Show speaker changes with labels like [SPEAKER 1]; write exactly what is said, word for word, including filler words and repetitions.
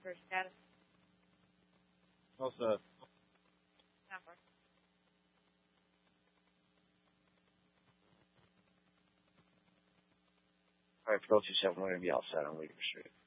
[SPEAKER 1] search status.
[SPEAKER 2] All set.
[SPEAKER 1] Number.
[SPEAKER 3] All right, Pro two seven, we're going to be all set on William Street.